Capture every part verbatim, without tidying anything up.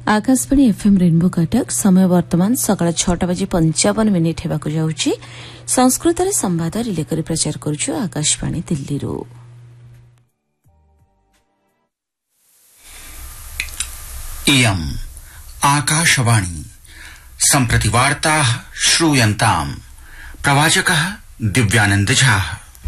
आकाशवाणी FM rainbow Cuttack समय वर्तमान सकाळ छटा बजे पंचावन मिनिट हेबाकु जाउछि। संस्कृत रे संवाद रिले करी प्रचार करूछु आकाशवाणी दिल्ली रो। इयम् आकाशवाणी सम्प्रति वार्ताः श्रूयन्ताम्। प्रवाचकः दिव्यानन्द झा।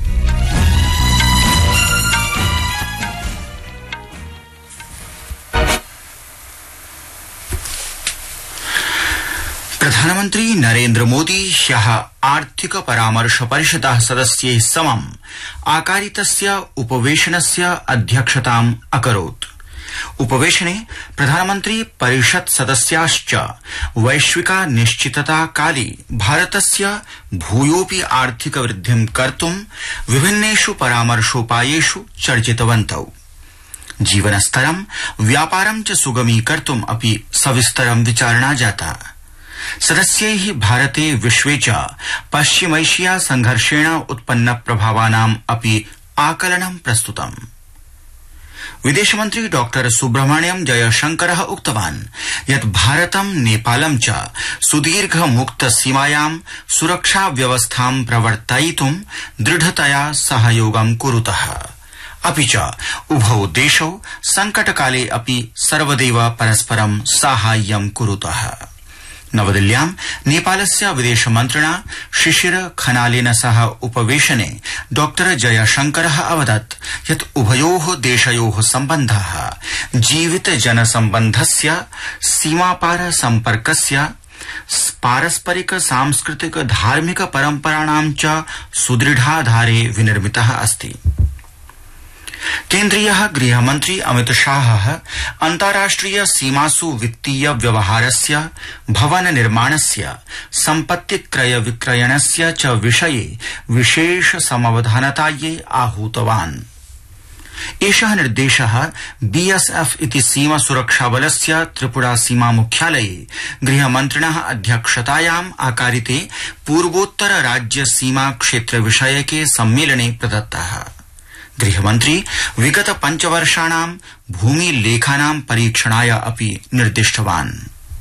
प्रधानमन्त्री नरेन्द्र मोदी ह्यः आर्थिक परामर्श परिषदः सदस्यैः समम् आकारितस्य उपवेशनस्य अध्यक्षताम् अकरोत्। उपवेशने प्रधानमन्त्री परिषत् सदस्याश्च वैश्विका निश्चितता काले भारतस्य भूयोऽपि आर्थिक वृद्धिं कर्तुं विभिन्नेषु परामर्शोपायेषु चर्चितवन्तौ। जीवनस्तरं व्यापारं च सुगमीकर्तुम् अपि सविस्तरं विचारणा जाता। सदस्यैः भारते विश्वे च पश्चिमैशिया संघर्षेण उत्पन्न प्रभावानाम् अपि आकलनं प्रस्तुतम्। विदेशमन्त्री डॉक्टर सुब्रह्मण्यम जयशंकरः उक्तवान् यत् भारतं नेपालं च सुदीर्घ मुक्त सीमायां सुरक्षा व्यवस्थां प्रवर्तयितुं दृढतया सहयोगं कुरुतः। अपि च उभौ देशौ संकटकाले अपि सर्वदैव परस्परं साहाय्यं कुरुतः। नवदिल्ल्यां नेपालस्य विदेशमन्त्रिणा शिशिर खनालेन सह उपवेशने डॉक्टर जयशंकरः अवदत् यत् उभयोः देशयोः सम्बन्धः जीवित जनसम्बन्धस्य सीमापार सम्पर्कस्य पारस्परिक सांस्कृतिक धार्मिक परम्पराणां च सुदृढाधारे विनिर्मितः अस्ति। केन्द्रीयः गृहमन्त्री अमित शाहः अन्ताराष्ट्रिय सीमासु वित्तीय व्यवहारस्य भवन निर्माणस्य सम्पत्ति क्रय विक्रयणस्य च विषये विशेष समवधानतायै आहूतवान्। एषः निर्देशः बीएसएफ इति सीमा सुरक्षा बलस्य त्रिपुरा सीमा मुख्यालये गृहमन्त्रिणः अध्यक्षतायाम् आकारिते पूर्वोत्तर राज्य सीमा क्षेत्र विषयके सम्मेलने प्रदत्तः। गृहमन्त्री विगत पञ्चवर्षाणां भूमिलेखानां परीक्षणाय अपि निर्दिष्टवान्।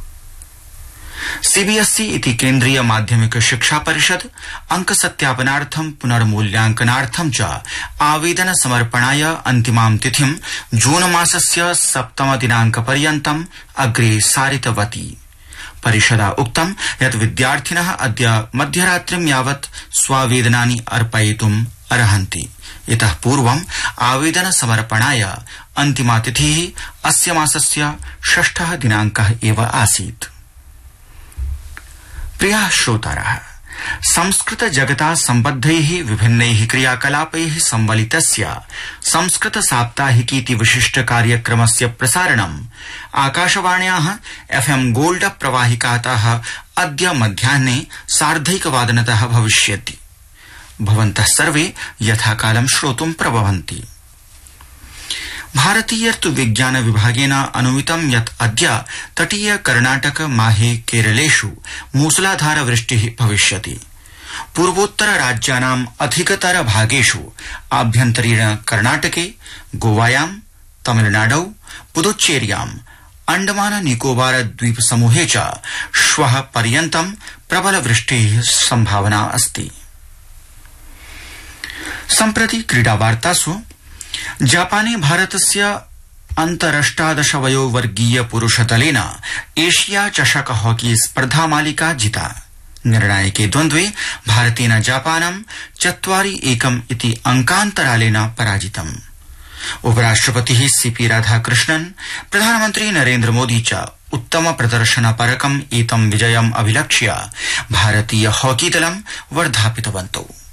सीबीएसई इति केन्द्रीय माध्यमिक शिक्षा परिषद अंक सत्यापनार्थं पुनर्मूल्यांकनार्थं च आवेदन समर्पणाय अन्तिमां तिथिं जून मासस्य सप्तम दिनांक पर्यन्तम् अग्रे सारितवती। परिषदा उक्तं यत् विद्यार्थिनः अद्य मध्यरात्रिं यावत् स्वावेदनानि अर्पयितुम् अर्हन्ति। इतः पूर्वम् आवेदन समर्पणाय अन्तिमा तिथिः अस्य मासस्य षष्ठः दिनांकः एव आसीत्। प्रियाः श्रोतारः, संस्कृत जगता सम्बद्धैः विभिन्नैः क्रियाकलापैः संवलितस्य संस्कृत साप्ताहिकीति विशिष्ट कार्यक्रमस्य प्रसारणम् आकाशवाण्याः एफएम गोल्ड प्रवाहिकातः अद्य मध्याह्ने सार्धैकवादनतः भविष्यति। भवन्तः सर्वे यथाकालं श्रोतुं प्रभवन्ति। भारतीय ऋतुविज्ञान विभागेन अनुमितं यत् अद्य तटीय कर्णाटक माहे केरलेषु मूसलाधार वृष्टिः भविष्यति। पूर्वोत्तर राज्यानाम् अधिकतर भागेषु आभ्यन्तरीण कर्णाटके, गोवायां, तमिलनाडौ, पुदुच्चेर्याम्, अंडमान निकोबार द्वीप समूहे च श्वः पर्यन्तं प्रबल वृष्टेः सम्भावना अस्ति। सम्प्रति क्रीडावार्तासु जापाने भारतस्य अन्तरष्टादश वयोवर्गीय पुरुषदलेन एशिया चषक हॉकी स्पर्धा मालिका जिता। निर्णायके द्वन्द्वे भारतेन जापानं चत्वारि एकम् इति अंकान्तरालेन पराजितम्। उपराष्ट्रपतिः सीपी राधाकृष्णन्, प्रधानमन्त्री नरेन्द्र मोदी च उत्तम प्रदर्शनपरकम् एतं विजयम् अभिलक्ष्य भारतीय हॉकी दलं वर्धापितवन्तौ।